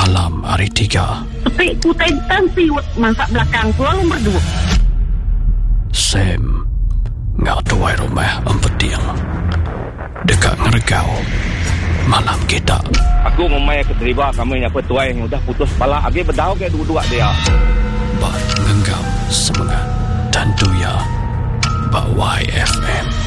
Malam hari 3. Tapi ku tentan siwet masak belakang tu nombor 2. Sam ngak tuai rumah empetiang dekat ngeregau malam kita. Aku memang keterima kami yang petuai yang udah putus kepala. Agi berdau ke dua-dua dia. Bak ngenggam semangat dan tuya Bak YFM.